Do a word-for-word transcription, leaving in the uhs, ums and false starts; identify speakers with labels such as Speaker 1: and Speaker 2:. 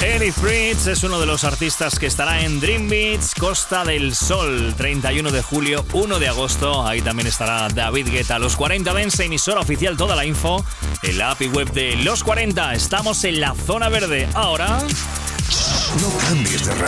Speaker 1: Eric Prydz es uno de los artistas que estará en Dream Beach, Costa del Sol, treinta y uno de julio, uno de agosto. Ahí también estará David Guetta. Los cuarenta Dance, emisora oficial, toda la info en la app y web de Los cuarenta. Estamos en la zona verde. Ahora...
Speaker 2: No cambies de